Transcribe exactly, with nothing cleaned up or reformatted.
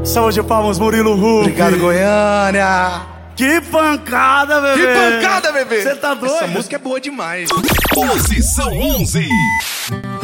Saúde de palmas, Murilo Huck. Obrigado, Goiânia. Que pancada, bebê. Que pancada, bebê. Você tá doido? Essa música é boa demais. Posição onze.